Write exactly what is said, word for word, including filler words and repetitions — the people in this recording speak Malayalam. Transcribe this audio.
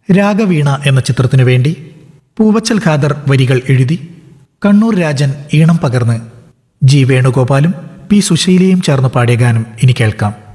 രാഗവീണ എന്ന ചിത്രത്തിനു വേണ്ടി പൂവച്ചൽ ഖാദർ വരികൾ എഴുതി കണ്ണൂർ രാജൻ ഈണം പകർന്ന് ജി വേണുഗോപാലും പി സുശീലയും ചേർന്ന് പാടിയ ഗാനം ഇനി കേൾക്കാം.